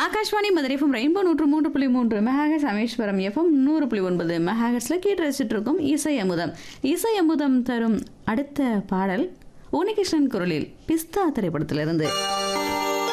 Akashvani Madurai FM rainbow 103.3 megahertz, Rameswaram FM 100.9 மெகாஹெர்ட்ஸ்ல கேட்டு ரசிச்சுட்டு இருக்கோம் இசை அமுதம். இசை அமுதம் தரும் அடுத்த பாடல் உன்னிகிருஷ்ணன் குரலில் பிஸ்தா திரைப்படத்திலிருந்து.